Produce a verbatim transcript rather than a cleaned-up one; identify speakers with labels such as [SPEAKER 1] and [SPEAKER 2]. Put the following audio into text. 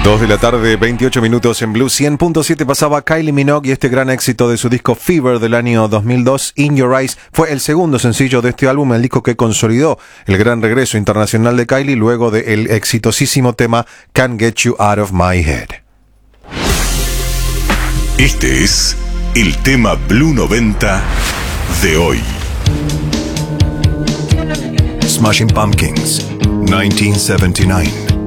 [SPEAKER 1] dos de la tarde, veintiocho minutos en Blue. Cien punto siete pasaba Kylie Minogue y este gran éxito de su disco Fever del año dos mil dos, In Your Eyes, fue el segundo sencillo de este álbum, el disco que consolidó el gran regreso internacional de Kylie luego del exitosísimo tema Can't Get You Out of My Head.
[SPEAKER 2] Este es el tema Blue noventa de hoy.
[SPEAKER 3] Smashing Pumpkins, nineteen seventy-nine.